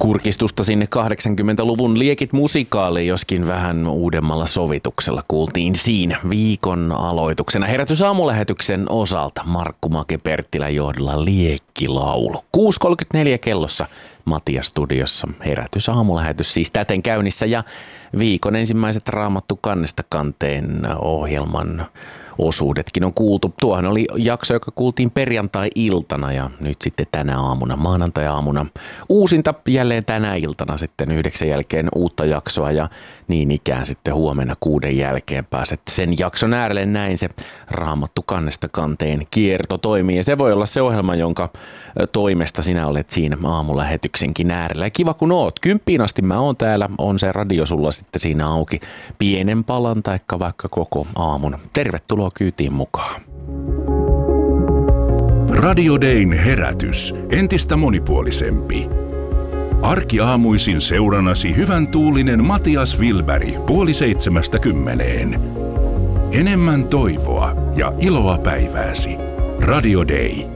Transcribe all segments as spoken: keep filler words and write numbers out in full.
Kurkistusta sinne kahdeksankymmentäluvun Liekit musikaaliin, joskin vähän uudemmalla sovituksella kuultiin siinä viikon aloituksena. Herätys aamulähetyksen osalta Markku Make-Perttilän johdolla Liekkilaulu. kuusi kolmekymmentäneljä kellossa Matias studiossa. Herätys aamulähetys siis täten käynnissä ja viikon ensimmäiset Raamattu kannesta kanteen ohjelman osuudetkin on kuultu. Tuohan oli jakso, joka kuultiin perjantai-iltana ja nyt sitten tänä aamuna, maanantai-aamuna uusinta jälleen tänä iltana sitten yhdeksän jälkeen uutta jaksoa ja niin ikään sitten huomenna kuuden jälkeen pääset sen jakson äärelle. Näin se Raamattu kannesta kanteen kierto toimii ja se voi olla se ohjelma, jonka toimesta sinä olet siinä aamulähetyksenkin äärellä. Ja kiva kun oot. Kymppiin asti mä oon täällä, on se radio sulla sitten siinä auki pienen palan taikka vaikka koko aamun. Tervetuloa kyytiin mukaan. Radio Dayn herätys. Entistä monipuolisempi. Arkiaamuisin seuranasi hyvän tuulinen Matias Wilberg puoli seitsemästä kymmeneen. Enemmän toivoa ja iloa päivääsi. Radio Day.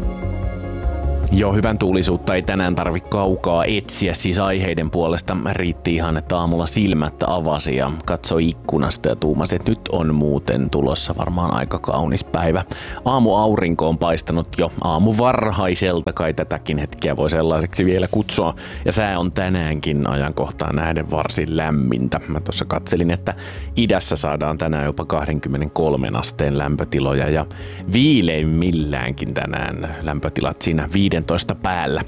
Joo, hyvän tuulisuutta ei tänään tarvitse kaukaa etsiä, siis aiheiden puolesta riitti ihan, että aamulla silmät avasi ja katsoi ikkunasta ja tuumasi, että nyt on muuten tulossa varmaan aika kaunis päivä. Aamuaurinko on paistanut jo aamu varhaiselta, kai tätäkin hetkeä voi sellaiseksi vielä kutsua. Ja sää on tänäänkin ajankohtaan nähden varsin lämmintä. Mä tuossa katselin, että idässä saadaan tänään jopa kaksikymmentäkolme asteen lämpötiloja ja viileimmilläänkin tänään lämpötilat siinä viisitoista päällä.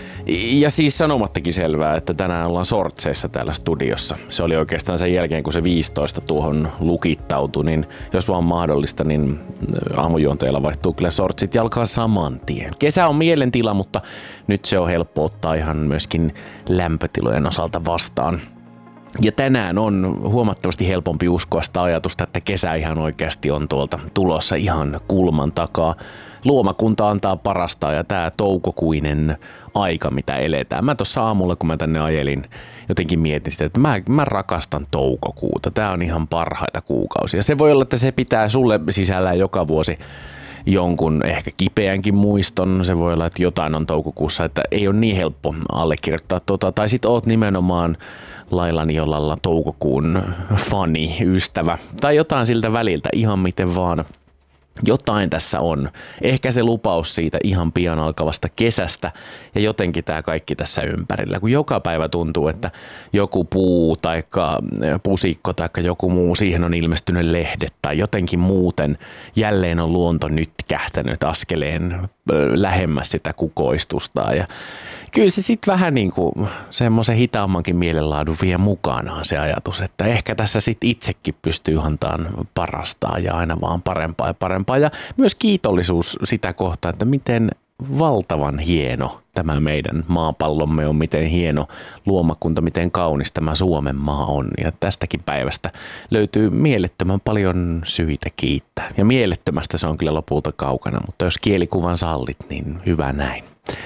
Ja siis sanomattakin selvää, että tänään ollaan sortseissa täällä studiossa. Se oli oikeastaan sen jälkeen, kun se viisitoista tuohon lukittautui, niin jos vaan mahdollista, niin aamujuonteella vaihtuu kyllä sortsit jalkaa saman tien. Kesä on mielentila, mutta nyt se on helppo ottaa ihan myöskin lämpötilojen osalta vastaan. Ja tänään on huomattavasti helpompi uskoa sitä ajatusta, että kesä ihan oikeasti on tuolta tulossa ihan kulman takaa. Luomakunta antaa parastaan ja tää toukokuinen aika, mitä eletään. Mä tuossa aamulla, kun mä tänne ajelin, jotenkin mietin sitä, että mä, mä rakastan toukokuuta. Tää on ihan parhaita kuukausia. Se voi olla, että se pitää sulle sisällään joka vuosi jonkun ehkä kipeänkin muiston. Se voi olla, että jotain on toukokuussa, että ei ole niin helppo allekirjoittaa tota. Tai sit oot nimenomaan laillani jollalla toukokuun fani, ystävä tai jotain siltä väliltä, ihan miten vaan. Jotain tässä on. Ehkä se lupaus siitä ihan pian alkavasta kesästä ja jotenkin tämä kaikki tässä ympärillä. Kun joka päivä tuntuu, että joku puu tai pusikko tai joku muu, siihen on ilmestynyt lehdet tai jotenkin muuten jälleen on luonto nyt kähtänyt askeleen lähemmäs sitä kukoistusta. Ja kyllä se sitten vähän niin kuin semmoisen hitaammankin mielenlaadun vie mukanaan se ajatus, että ehkä tässä sitten itsekin pystyy antaan parastaan ja aina vaan parempaa ja parempaa. Ja myös kiitollisuus sitä kohtaa, että miten valtavan hieno tämä meidän maapallomme on, miten hieno luomakunta, miten kaunis tämä Suomen maa on. Ja tästäkin päivästä löytyy mielettömän paljon syitä kiittää. Ja mielettömästä se on kyllä lopulta kaukana, mutta jos kielikuvan sallit, niin hyvä näin.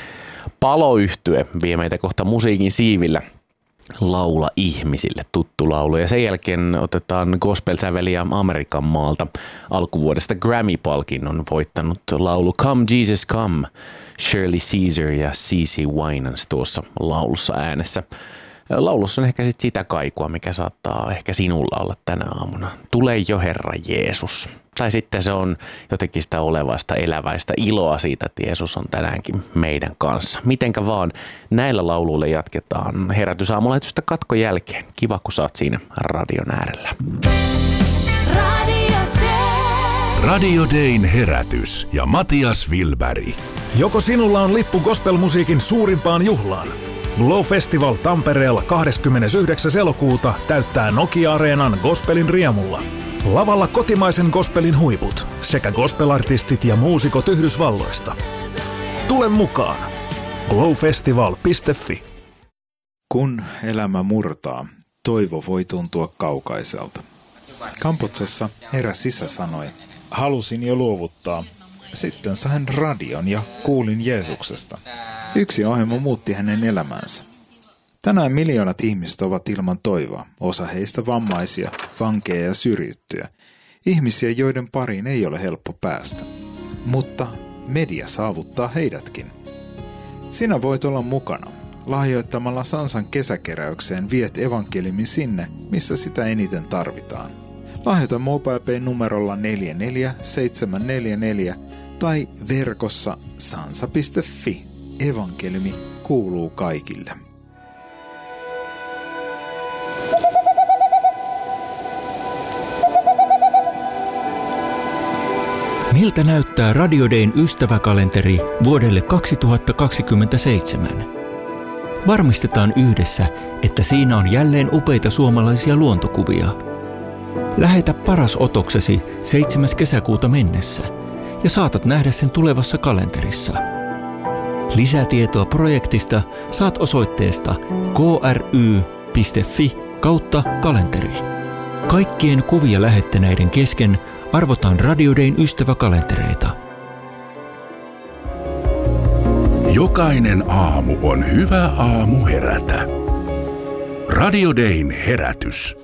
Paloyhtye vie meitä kohta musiikin siivillä. Laula ihmisille, tuttu laulu. Ja sen jälkeen otetaan gospel-säveliä Amerikan maalta. Alkuvuodesta Grammy-palkinnon voittanut laulu Come Jesus Come. Shirley Caesar ja CeCe Winans tuossa laulussa äänessä. Laulussa on ehkä sit sitä kaikua, mikä saattaa ehkä sinulla olla tänä aamuna. Tule jo Herra Jeesus. Tai sitten se on jotenkin sitä olevaista, eläväistä iloa siitä, että Jeesus on tänäänkin meidän kanssa. Mitenkä vaan näillä lauluilla jatketaan herätysaamulähetystä katkon jälkeen. Kiva, kun sä oot siinä radion äärellä. Radio Day. Radio Dayn herätys ja Matias Wilberg. Joko sinulla on lippu gospelmusiikin suurimpaan juhlaan? Glow Festival Tampereella kahdeskymmenesyhdeksäs elokuuta täyttää Nokia-areenan gospelin riemulla. Lavalla kotimaisen gospelin huiput sekä gospelartistit ja muusikot Yhdysvalloista. Tule mukaan! glowfestival piste fi. Kun elämä murtaa, toivo voi tuntua kaukaiselta. Kamputsessa eräs isä sanoi, halusin jo luovuttaa. Sitten sain radion ja kuulin Jeesuksesta. Yksi ohjelma muutti hänen elämänsä. Tänään miljoonat ihmiset ovat ilman toivoa, osa heistä vammaisia, vankeja ja syrjittyjä. Ihmisiä, joiden pariin ei ole helppo päästä. Mutta media saavuttaa heidätkin. Sinä voit olla mukana. Lahjoittamalla Sansan kesäkeräykseen viet evankeliumin sinne, missä sitä eniten tarvitaan. Lahjoita MobilePay numerolla neljä neljä seitsemän neljä neljä tai verkossa sansa piste fi. Evankeliumi kuuluu kaikille. Miltä näyttää Radio Dayn ystäväkalenteri vuodelle kaksituhattakaksikymmentäseitsemän? Varmistetaan yhdessä, että siinä on jälleen upeita suomalaisia luontokuvia. Lähetä paras otoksesi seitsemäs kesäkuuta mennessä ja saatat nähdä sen tulevassa kalenterissa. Lisätietoa projektista saat osoitteesta kry piste fi kautta kalenteri. Kaikkien kuvia lähettäneiden kesken arvotaan Radio Dayn ystäväkalentereita. Jokainen aamu on hyvä aamu herätä. Radio Dayn herätys.